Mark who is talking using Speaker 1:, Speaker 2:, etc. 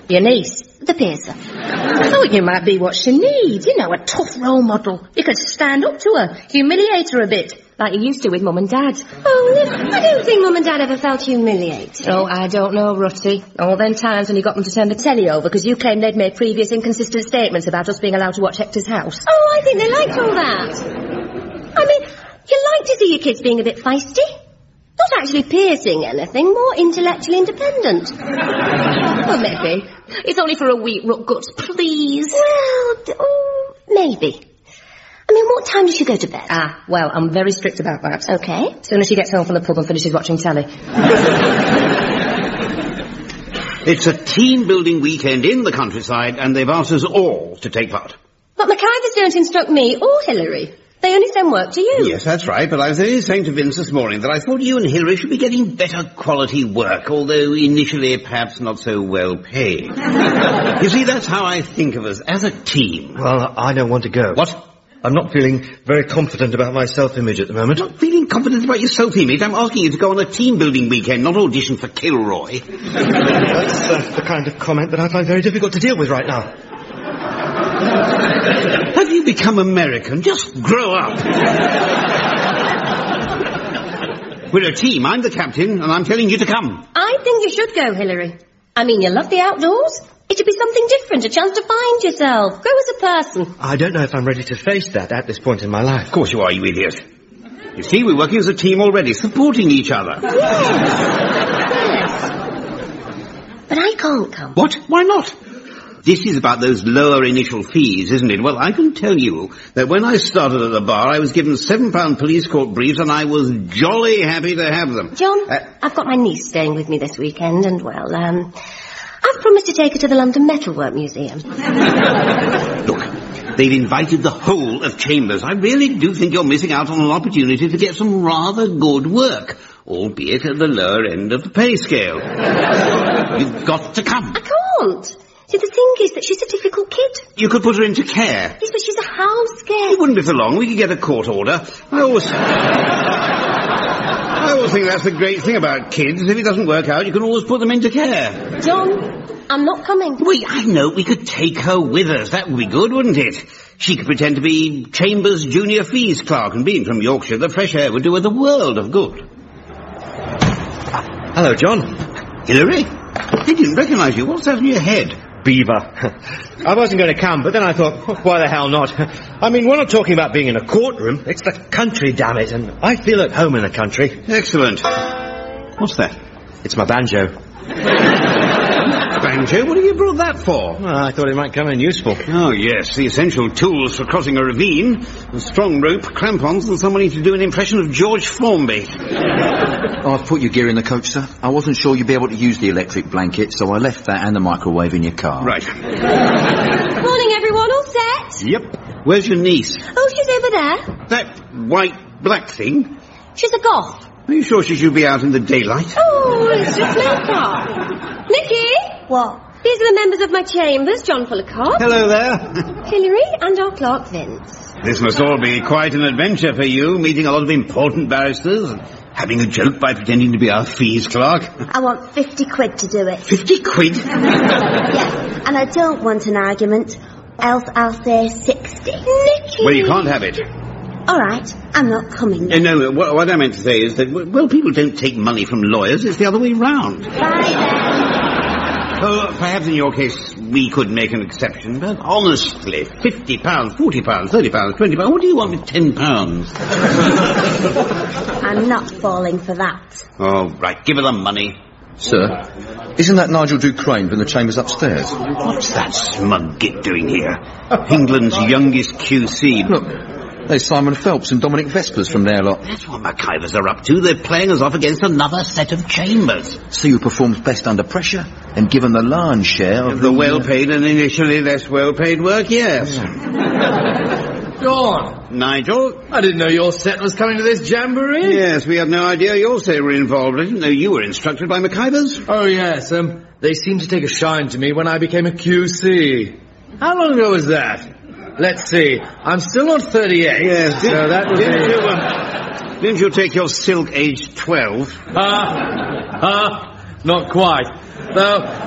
Speaker 1: Your niece?
Speaker 2: The piercer.
Speaker 1: I thought you might be what she needs. You know, a tough role model. You could stand up to her, humiliate her a bit, like you used to with Mum and Dad.
Speaker 2: Oh, Liv, I don't think Mum and Dad ever felt humiliated.
Speaker 1: Oh, I don't know, Rutty. All them times when you got them to turn the telly over because you claimed they'd made previous inconsistent statements about us being allowed to watch Hector's house.
Speaker 2: Oh, I think they liked all that. I mean, you like to see your kids being a bit feisty. Not actually piercing anything, more intellectually independent.
Speaker 1: Well, maybe. It's only for a week, Rutguts, please.
Speaker 2: Well, maybe. I mean, what time does she go to bed?
Speaker 1: Ah, well, I'm very strict about that.
Speaker 2: Okay.
Speaker 1: As soon as she gets home from the pub and finishes watching telly.
Speaker 3: It's a team-building weekend in the countryside, and they've asked us all to take part.
Speaker 2: But McIvers don't instruct me or Hilary. They only send work to you.
Speaker 3: Yes, that's right, but I was only saying to Vince this morning that I thought you and Hilary should be getting better quality work, although initially perhaps not so well paid. You see, that's how I think of us, as a team.
Speaker 4: Well, I don't want to go.
Speaker 3: What?
Speaker 4: I'm not feeling very confident about my self-image at the moment.
Speaker 3: Not feeling confident about your self-image? I'm asking you to go on a team-building weekend, not audition for Kilroy.
Speaker 4: That's the kind of comment that I find very difficult to deal with right now.
Speaker 3: Have you become American? Just grow up. We're a team. I'm the captain, and I'm telling you to come.
Speaker 2: I think you should go, Hilary. I mean, you love the outdoors. It'd be something different, a chance to find yourself. Grow as a person.
Speaker 4: I don't know if I'm ready to face that at this point in my life.
Speaker 3: Of course you are, you idiot. You see, we're working as a team already, supporting each other.
Speaker 2: Yes. But I can't come.
Speaker 3: What? Why not? This is about those lower initial fees, isn't it? Well, I can tell you that when I started at the bar, I was given £7 police court briefs, and I was jolly happy to have them.
Speaker 2: John, I've got my niece staying with me this weekend, and, well, I've promised to take her to the London Metalwork Museum.
Speaker 3: Look, they've invited the whole of Chambers. I really do think you're missing out on an opportunity to get some rather good work, albeit at the lower end of the pay scale. You've got to come.
Speaker 2: I can't. See, the thing is that she's a difficult kid.
Speaker 3: You could put her into care.
Speaker 2: Yes, but she's a house care.
Speaker 3: It wouldn't be for long. We could get a court order. I always think that's the great thing about kids. If it doesn't work out, you can always put them into care.
Speaker 2: John, I'm not coming.
Speaker 3: Wait, I know. We could take her with us. That would be good, wouldn't it? She could pretend to be Chambers' junior fees clerk, and being from Yorkshire, the fresh air would do her the world of good.
Speaker 4: Hello, John.
Speaker 3: Hilary? I didn't recognise you. What's that on your head?
Speaker 4: Beaver. I wasn't going to come, but then I thought, why the hell not? I mean, we're not talking about being in a courtroom. It's the country, damn it, and I feel at home in the country.
Speaker 3: Excellent. What's that?
Speaker 4: It's my banjo.
Speaker 3: Banjo? What have you brought that for?
Speaker 4: Well, I thought it might come in useful.
Speaker 3: Oh, yes, the essential tools for crossing a ravine. A strong rope, crampons, and someone to do an impression of George Formby.
Speaker 5: I've put your gear in the coach, sir. I wasn't sure you'd be able to use the electric blanket, so I left that and the microwave in your car.
Speaker 3: Right.
Speaker 2: Morning, everyone. All set?
Speaker 3: Yep. Where's your niece?
Speaker 2: Oh, she's over there.
Speaker 3: That white, black thing?
Speaker 2: She's a goth.
Speaker 3: Are you sure she should be out in the daylight?
Speaker 2: Oh, it's just makeup. Nicky? What? These are the members of my chambers, John Fullercott.
Speaker 3: Hello there.
Speaker 2: Hilary and our clerk, Vince.
Speaker 3: This must all be quite an adventure for you, meeting a lot of important barristers and having a joke by pretending to be our fees clerk.
Speaker 6: I want 50 quid to do it.
Speaker 3: 50 quid?
Speaker 6: Yeah, and I don't want an argument, else I'll say 60.
Speaker 2: Nicky!
Speaker 3: Well, you can't have it.
Speaker 6: All right, I'm not coming.
Speaker 3: No, what I meant to say is that, well, people don't take money from lawyers, it's the other way round.
Speaker 6: Bye then.
Speaker 3: Oh, perhaps in your case we could make an exception, but honestly, £50, £40, £30, £20, what do you want with £10?
Speaker 6: I'm not falling for that.
Speaker 3: Oh, right, give her the money.
Speaker 5: Sir, isn't that Nigel Ducrane from the chambers upstairs?
Speaker 3: What's that smug git doing here? England's youngest QC.
Speaker 5: Look, there's Simon Phelps and Dominic Vespers from their lot.
Speaker 3: That's what McIvers are up to. They're playing us off against another set of chambers.
Speaker 5: See who performs best under pressure and given the lion's share of
Speaker 3: the well-paid and initially less well-paid work, yes.
Speaker 7: John!
Speaker 3: Nigel?
Speaker 7: I didn't know your set was coming to this jamboree.
Speaker 3: Yes, we had no idea your set were involved. I didn't know you were instructed by McIvers.
Speaker 7: Oh, yes, they seemed to take a shine to me when I became a QC. How long ago was that? Let's see, I'm still not 38.
Speaker 3: Yes,
Speaker 7: so that was
Speaker 3: didn't you take your silk aged 12?
Speaker 7: Not quite. Though